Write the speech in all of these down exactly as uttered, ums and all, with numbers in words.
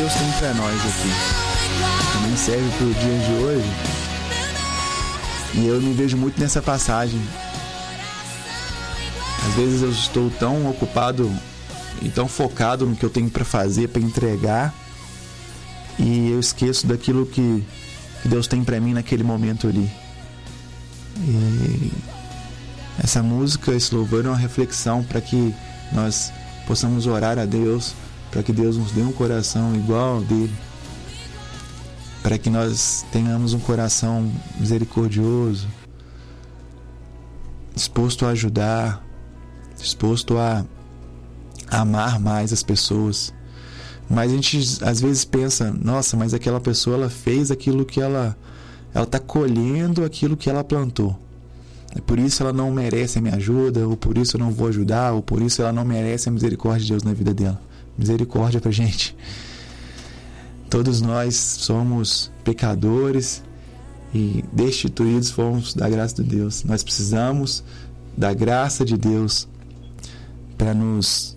Deus tem para nós aqui. Também serve para o dia de hoje. E eu me vejo muito nessa passagem. Às vezes eu estou tão ocupado e tão focado no que eu tenho para fazer, para entregar, e eu esqueço daquilo que, que Deus tem para mim naquele momento ali. E essa música, esse louvor é uma reflexão para que nós possamos orar a Deus, para que Deus nos dê um coração igual ao dele, para que nós tenhamos um coração misericordioso, disposto a ajudar, disposto a amar mais as pessoas. Mas a gente às vezes pensa, nossa, mas aquela pessoa ela fez aquilo que ela ela está colhendo aquilo que ela plantou. É por isso ela não merece a minha ajuda, ou por isso eu não vou ajudar, ou por isso ela não merece a misericórdia de Deus na vida dela. Misericórdia pra gente. Todos nós somos pecadores e destituídos fomos da graça de Deus. Nós precisamos da graça de Deus para nos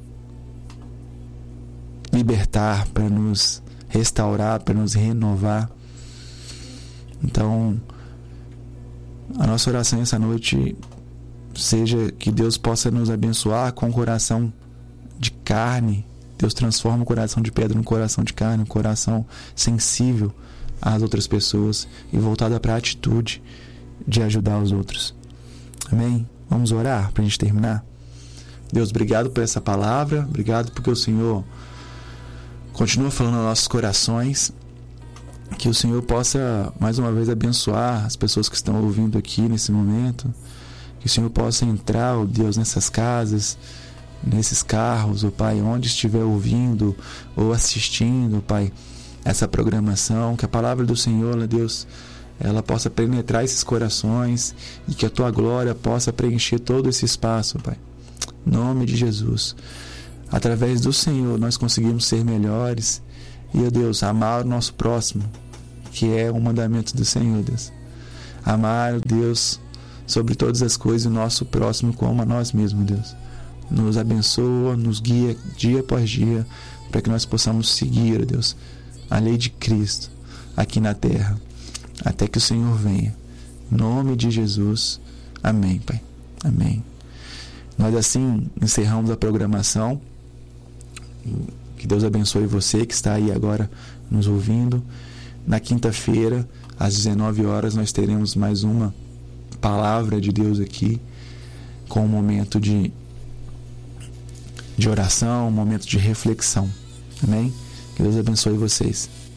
libertar, para nos restaurar, para nos renovar. Então, a nossa oração essa noite seja que Deus possa nos abençoar com um coração de carne. Deus transforma o coração de pedra num coração de carne, um coração sensível às outras pessoas e voltado para a atitude de ajudar os outros. Amém? Vamos orar para a gente terminar? Deus, obrigado por essa palavra, obrigado porque o Senhor continua falando aos nossos corações, que o Senhor possa mais uma vez abençoar as pessoas que estão ouvindo aqui nesse momento, que o Senhor possa entrar, ó Deus, nessas casas, nesses carros, ó Pai, onde estiver ouvindo ou assistindo, ó Pai, essa programação, que a palavra do Senhor, ó Deus, ela possa penetrar esses corações e que a Tua glória possa preencher todo esse espaço, ó Pai. Em nome de Jesus. Através do Senhor nós conseguimos ser melhores e, ó Deus, amar o nosso próximo, que é o mandamento do Senhor, Deus. Amar, Deus, sobre todas as coisas, o nosso próximo como a nós mesmos, Deus. Nos abençoa, nos guia dia após dia, para que nós possamos seguir, ó Deus, a lei de Cristo aqui na terra, até que o Senhor venha. Em nome de Jesus. Amém, Pai. Amém. Nós assim encerramos a programação. Que Deus abençoe você que está aí agora nos ouvindo. Na quinta-feira, às dezenove horas, nós teremos mais uma palavra de Deus aqui, com um momento de, de oração, um momento de reflexão. Amém? Que Deus abençoe vocês.